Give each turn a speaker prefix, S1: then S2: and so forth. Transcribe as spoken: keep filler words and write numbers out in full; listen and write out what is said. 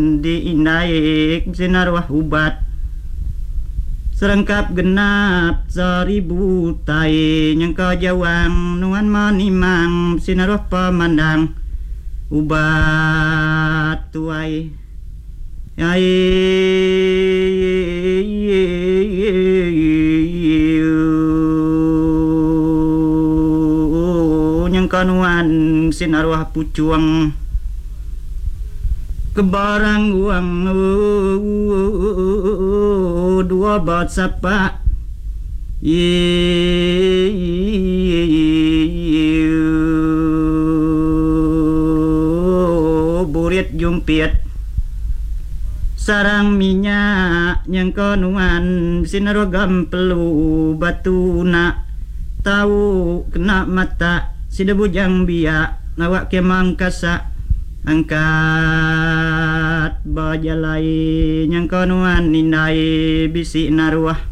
S1: diinaik sinarwah ubat serengkap genap seribu tai yang kajawang nuan manimang sinarwah pemandang ubat tuai ai yang kanuan sinarwah pucuang kebarang uang dua bat sapa burit jumpit sarang minyak yang kanuan sinarwah gampelu batuna tahu kena mata sida bujang biak nawak kemang kasa angkat bajalai yang kanuan nindai bisik narwah